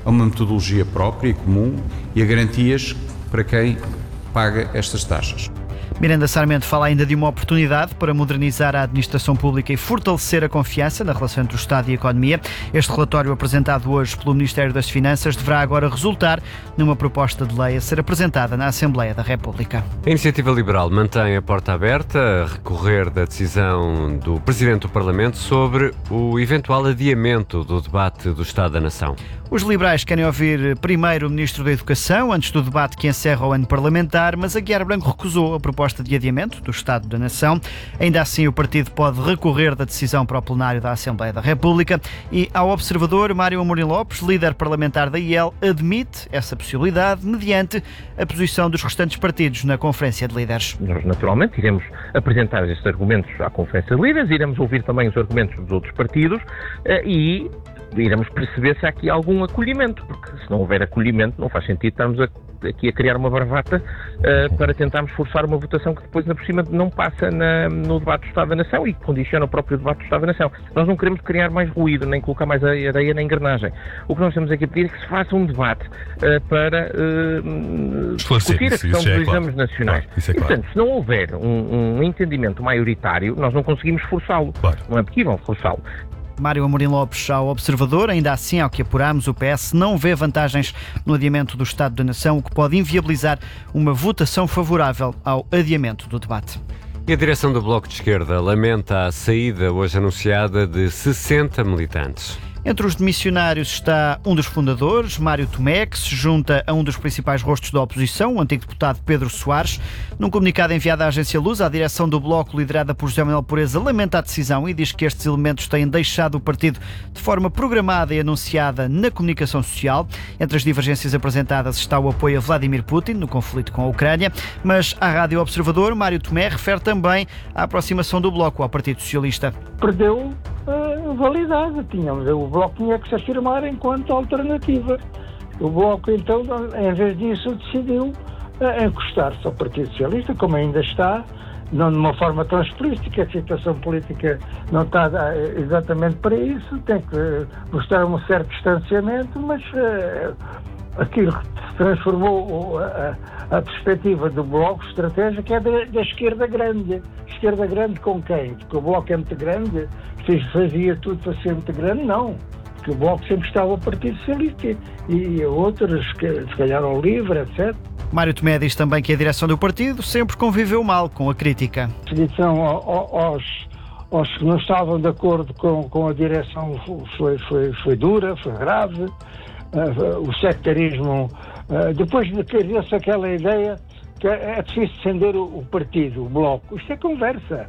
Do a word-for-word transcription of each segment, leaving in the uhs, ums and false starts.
a uma metodologia própria e comum e a garantias para quem paga estas taxas. Miranda Sarmento fala ainda de uma oportunidade para modernizar a administração pública e fortalecer a confiança na relação entre o Estado e a economia. Este relatório, apresentado hoje pelo Ministério das Finanças, deverá agora resultar numa proposta de lei a ser apresentada na Assembleia da República. A Iniciativa Liberal mantém a porta aberta a recorrer da decisão do Presidente do Parlamento sobre o eventual adiamento do debate do Estado da Nação. Os liberais querem ouvir primeiro o Ministro da Educação, antes do debate que encerra o ano parlamentar, mas Aguiar Branco recusou a proposta de adiamento do Estado da Nação. Ainda assim, o partido pode recorrer da decisão para o plenário da Assembleia da República e, ao Observador, Mário Amorim Lopes, líder parlamentar da I E L, admite essa possibilidade mediante a posição dos restantes partidos na Conferência de Líderes. Nós, naturalmente, iremos apresentar estes argumentos à Conferência de Líderes, iremos ouvir também os argumentos dos outros partidos e iremos perceber se há aqui algum acolhimento, porque se não houver acolhimento não faz sentido estarmos a, aqui a criar uma bravata uh, para tentarmos forçar uma votação que depois, na por cima, não passa na, no debate do Estado da Nação e que condiciona o próprio debate do Estado da Nação. Nós não queremos criar mais ruído, nem colocar mais areia na engrenagem. O que nós temos aqui a pedir é que se faça um debate uh, para uh, discutir a questão dos exames nacionais. Claro, é claro. E, portanto, se não houver um, um entendimento maioritário, nós não conseguimos forçá-lo. Claro. Não é possível forçá-lo. Mário Amorim Lopes ao Observador. Ainda assim, ao que apuramos, o P S não vê vantagens no adiamento do Estado da Nação, o que pode inviabilizar uma votação favorável ao adiamento do debate. E a direção do Bloco de Esquerda lamenta a saída hoje anunciada de sessenta militantes. Entre os demissionários está um dos fundadores, Mário Tomé, que se junta a um dos principais rostos da oposição, o antigo deputado Pedro Soares. Num comunicado enviado à agência Luz, a direção do Bloco, liderada por José Manuel Pureza, lamenta a decisão e diz que estes elementos têm deixado o partido de forma programada e anunciada na comunicação social. Entre as divergências apresentadas está o apoio a Vladimir Putin no conflito com a Ucrânia, mas à Rádio Observador, Mário Tomé refere também a aproximação do Bloco ao Partido Socialista. Perdeu a validade. Tínhamos, o Bloco tinha que se afirmar enquanto alternativa. O Bloco, então, em vez disso, decidiu uh, encostar-se ao Partido Socialista, como ainda está, não de uma forma tão explícita. A situação política não está uh, exatamente para isso, tem que uh, mostrar um certo distanciamento, mas uh, aquilo que se transformou uh, a, a perspectiva do Bloco, estratégia, que é da, da esquerda grande. Esquerda grande com quem? Porque o Bloco é muito grande, fazia tudo para ser muito grande? Não. Porque o Bloco sempre estava ao Partido Socialista e outros, que, se calhar ao Livre, etcétera. Mário Tomé diz também que a direção do partido sempre conviveu mal com a crítica. A seguição aos, aos que não estavam de acordo com, com a direção foi, foi, foi dura, foi grave. Uh, o sectarismo, uh, depois de criar-se aquela ideia que é difícil defender o, o partido, o Bloco. Isto é conversa.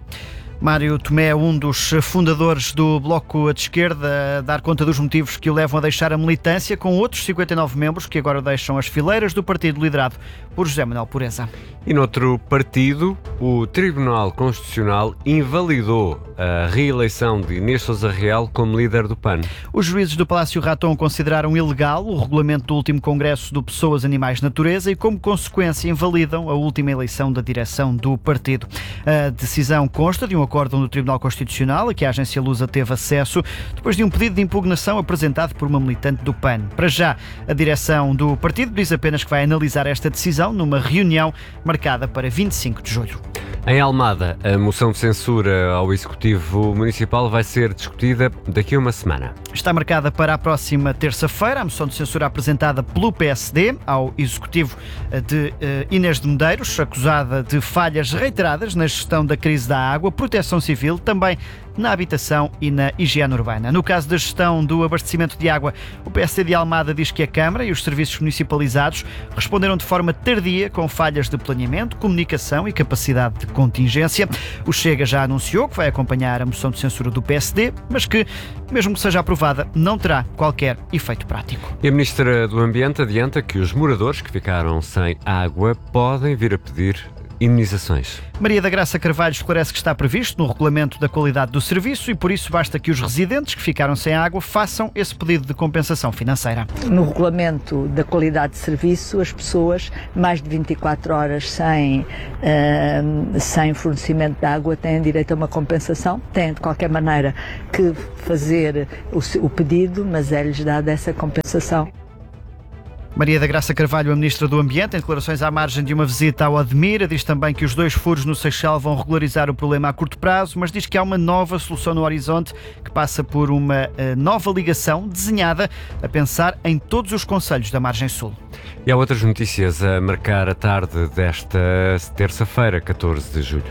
Mário Tomé é um dos fundadores do Bloco de Esquerda, a dar conta dos motivos que o levam a deixar a militância, com outros cinquenta e nove membros que agora deixam as fileiras do partido liderado por José Manuel Pureza. E noutro partido, o Tribunal Constitucional invalidou a reeleição de Inês Sousa Real como líder do P A N. Os juízes do Palácio Raton consideraram ilegal o regulamento do último Congresso do Pessoas, Animais, Natureza e, como consequência, invalidam a última eleição da direção do partido. A decisão consta de um acórdão do Tribunal Constitucional, a que a agência Lusa teve acesso, depois de um pedido de impugnação apresentado por uma militante do P A N. Para já, a direção do partido diz apenas que vai analisar esta decisão numa reunião marcada para vinte e cinco de julho. Em Almada, a moção de censura ao Executivo Municipal vai ser discutida daqui a uma semana. Está marcada para a próxima terça-feira a moção de censura apresentada pelo P S D ao Executivo de uh, Inês de Medeiros, acusada de falhas reiteradas na gestão da crise da água, proteção civil, também na habitação e na higiene urbana. No caso da gestão do abastecimento de água, o P S D de Almada diz que a Câmara e os serviços municipalizados responderam de forma tardia, com falhas de planeamento, comunicação e capacidade de contingência. O Chega já anunciou que vai acompanhar a moção de censura do P S D, mas que, mesmo que seja aprovada, não terá qualquer efeito prático. E a Ministra do Ambiente adianta que os moradores que ficaram sem água podem vir a pedir imunizações. Maria da Graça Carvalho esclarece que está previsto no regulamento da qualidade do serviço e por isso basta que os residentes que ficaram sem água façam esse pedido de compensação financeira. No regulamento da qualidade de serviço, as pessoas mais de vinte e quatro horas sem, uh, sem fornecimento de água têm direito a uma compensação, têm de qualquer maneira que fazer o, o pedido, mas é-lhes dada essa compensação. Maria da Graça Carvalho, a Ministra do Ambiente, em declarações à margem de uma visita ao Admira, diz também que os dois furos no Seixal vão regularizar o problema a curto prazo, mas diz que há uma nova solução no horizonte que passa por uma uh, nova ligação desenhada a pensar em todos os concelhos da margem sul. E há outras notícias a marcar a tarde desta terça-feira, catorze de julho.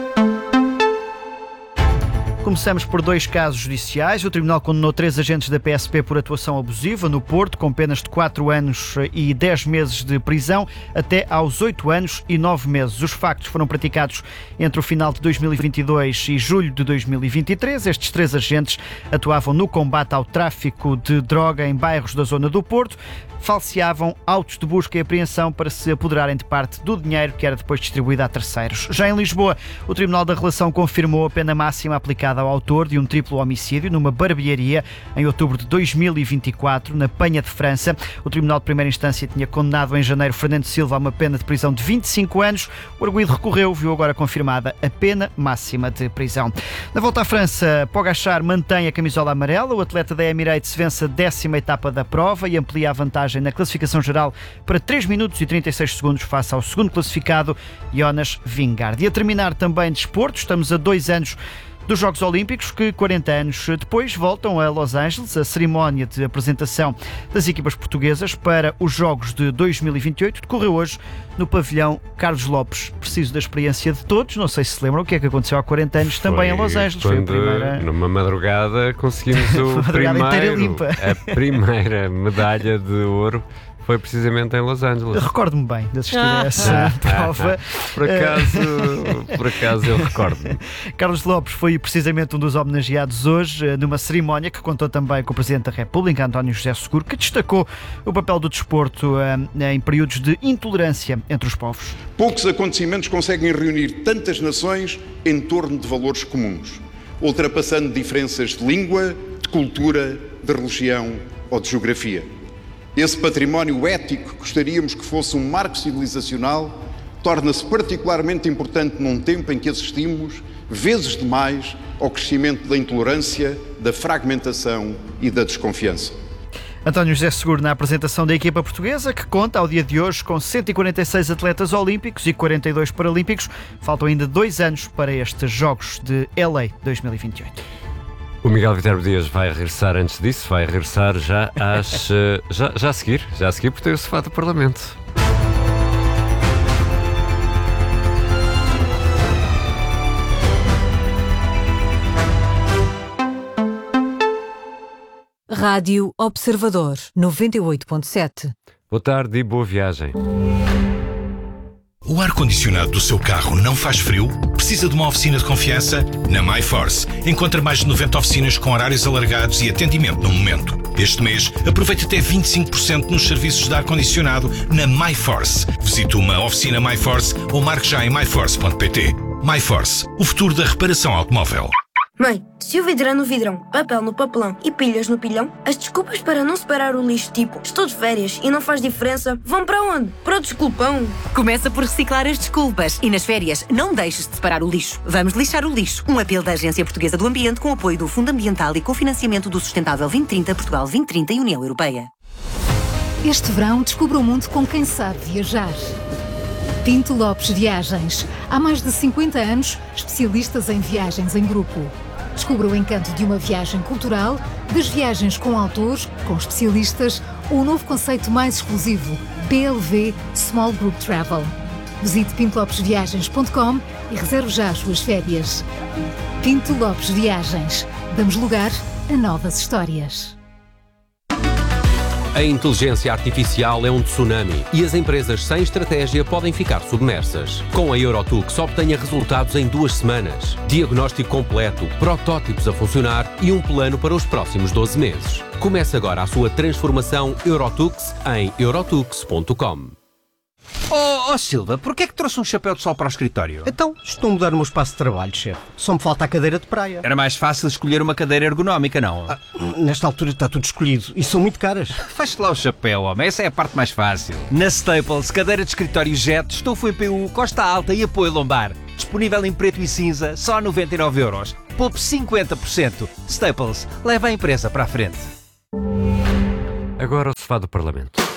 Começamos por dois casos judiciais. O Tribunal condenou três agentes da P S P por atuação abusiva no Porto, com penas de quatro anos e dez meses de prisão, até aos oito anos e nove meses. Os factos foram praticados entre o final de dois mil e vinte e dois e julho de dois mil e vinte e três. Estes três agentes atuavam no combate ao tráfico de droga em bairros da zona do Porto, falseavam autos de busca e apreensão para se apoderarem de parte do dinheiro que era depois distribuído a terceiros. Já em Lisboa, o Tribunal da Relação confirmou a pena máxima aplicada ao autor de um triplo homicídio numa barbearia em outubro de dois mil e vinte e quatro, na Penha de França. O Tribunal de Primeira Instância tinha condenado em janeiro Fernando Silva a uma pena de prisão de vinte e cinco anos. O arguido recorreu, viu agora confirmada a pena máxima de prisão. Na volta à França, Pogačar mantém a camisola amarela. O atleta da Emirates vence a décima etapa da prova e amplia a vantagem na classificação geral para três minutos e trinta e seis segundos face ao segundo classificado, Jonas Vingegaard. E a terminar também desporto, estamos a dois anos dos Jogos Olímpicos, que quarenta anos depois voltam a Los Angeles. A cerimónia de apresentação das equipas portuguesas para os Jogos de dois mil e vinte e oito decorreu hoje no pavilhão Carlos Lopes. Preciso da experiência de todos, não sei se se lembram o que é que aconteceu há quarenta anos Foi também em Los Angeles. Foi a primeira... Numa madrugada conseguimos o madrugada inteira primeiro, limpa. a primeira medalha de ouro. Foi precisamente em Los Angeles. Recordo-me bem de assistir a essa prova. Por acaso, por acaso eu recordo-me. Carlos Lopes foi precisamente um dos homenageados hoje, numa cerimónia que contou também com o Presidente da República, António José Seguro, que destacou o papel do desporto em períodos de intolerância entre os povos. Poucos acontecimentos conseguem reunir tantas nações em torno de valores comuns, ultrapassando diferenças de língua, de cultura, de religião ou de geografia. Esse património ético que gostaríamos que fosse um marco civilizacional torna-se particularmente importante num tempo em que assistimos, vezes demais, ao crescimento da intolerância, da fragmentação e da desconfiança. António José Seguro na apresentação da equipa portuguesa, que conta ao dia de hoje com cento e quarenta e seis atletas olímpicos e quarenta e dois paralímpicos. Faltam ainda dois anos para estes Jogos de L A dois mil e vinte e oito. O Miguel Viterbo Dias vai regressar antes disso, vai regressar já, às, já, já a seguir, já a seguir porque tem o sofá do Parlamento. Rádio Observador, noventa e oito ponto sete. Boa tarde e boa viagem. O ar-condicionado do seu carro não faz frio? Precisa de uma oficina de confiança? Na MyForce. Encontra mais de noventa oficinas com horários alargados e atendimento no momento. Este mês, aproveite até vinte e cinco por cento nos serviços de ar-condicionado na MyForce. Visite uma oficina MyForce ou marque já em my force ponto p t. MyForce, o futuro da reparação automóvel. Mãe, se o vidro é no vidrão, papel no papelão e pilhas no pilhão, as desculpas para não separar o lixo, tipo estou de férias e não faz diferença, vão para onde? Para o desculpão. Começa por reciclar as desculpas e nas férias não deixes de separar o lixo. Vamos lixar o lixo. Um apelo da Agência Portuguesa do Ambiente com apoio do Fundo Ambiental e cofinanciamento do Sustentável vinte trinta, Portugal vinte trinta e União Europeia. Este verão descubra o mundo com quem sabe viajar. Pinto Lopes Viagens. Há mais de cinquenta anos, especialistas em viagens em grupo. Descubra o encanto de uma viagem cultural, das viagens com autores, com especialistas ou o novo conceito mais exclusivo, B L V Small Group Travel. Visite pinto lopes viagens ponto com e reserve já as suas férias. Pinto Lopes Viagens. Damos lugar a novas histórias. A inteligência artificial é um tsunami e as empresas sem estratégia podem ficar submersas. Com a Eurotux obtenha resultados em duas semanas, diagnóstico completo, protótipos a funcionar e um plano para os próximos doze meses. Comece agora a sua transformação Eurotux em eurotux ponto com. Oh, oh Silva, porquê é que trouxe um chapéu de sol para o escritório? Então, estou a mudar o meu espaço de trabalho, chefe. Só me falta a cadeira de praia. Era mais fácil escolher uma cadeira ergonómica, não? Ah, nesta altura está tudo escolhido e são muito caras. Faz-te lá o chapéu, homem. Essa é a parte mais fácil. Na Staples, cadeira de escritório Jet, estofo E P U, costa alta e apoio lombar. Disponível em preto e cinza, só noventa e nove euros. Poupe cinquenta por cento. Staples, leva a empresa para a frente. Agora o sofá do Parlamento.